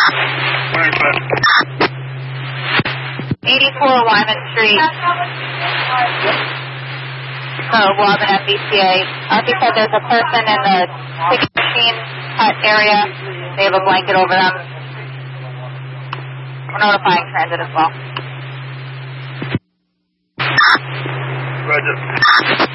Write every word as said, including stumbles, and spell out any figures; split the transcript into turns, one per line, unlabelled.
eighty-four Wyman Street. Oh, Wobbin M B C A. Uh, he said there's a person in the ticket machine hut area. They have a blanket over them. We're notifying transit as well.
Roger.